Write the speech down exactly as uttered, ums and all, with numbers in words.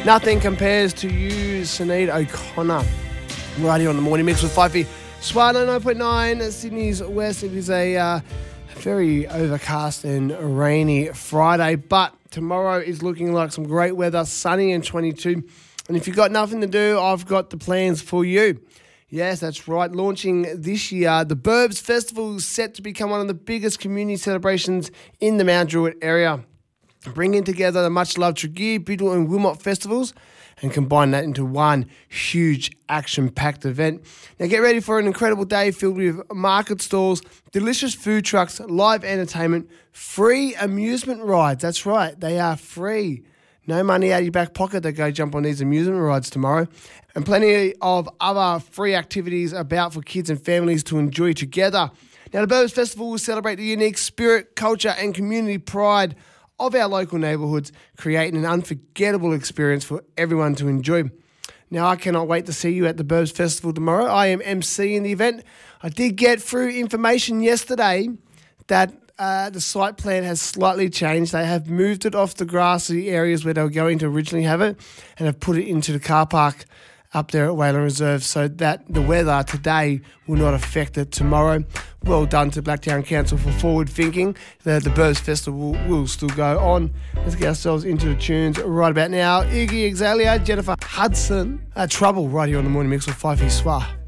Nothing compares to you, Sinead O'Connor. Right here on the Morning Mix with Fifey. Swar ninety-nine point nine, Sydney's West. It is a uh, very overcast and rainy Friday, but tomorrow is looking like some great weather, sunny and twenty-two. And if you've got nothing to do, I've got the plans for you. Yes, that's right. Launching this year, the Burbs Festival is set to become one of the biggest community celebrations in the Mount Druitt area, bringing together the much-loved Tregear, Bidwell and Wilmot festivals and combine that into one huge action-packed event. Now get ready for an incredible day filled with market stalls, delicious food trucks, live entertainment, free amusement rides. That's right, they are free. No money out of your back pocket to go jump on these amusement rides tomorrow. And plenty of other free activities about for kids and families to enjoy together. Now the Burbs Festival will celebrate the unique spirit, culture and community pride of our local neighbourhoods, creating an unforgettable experience for everyone to enjoy. Now, I cannot wait to see you at the Burbs Festival tomorrow. I am emceeing the event. I did get through information yesterday that uh, the site plan has slightly changed. They have moved it off the grassy areas where they were going to originally have it and have put it into the car park up there at Whaler Reserve so that the weather today will not affect it tomorrow. Well done to Blacktown Council for forward thinking. The, the Burbs Festival will, will still go on. Let's get ourselves into the tunes right about now. Iggy Azalea, Jennifer Hudson, uh, Trouble right here on the Morning Mix with Fifey Swar.